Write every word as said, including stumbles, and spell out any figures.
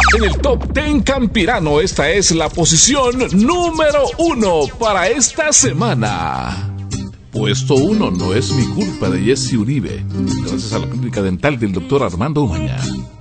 En el Top diez Campirano, esta es la posición número uno para esta semana. Puesto uno, no es mi culpa, de Jesse Uribe, gracias a la clínica dental del doctor Armando Umaña.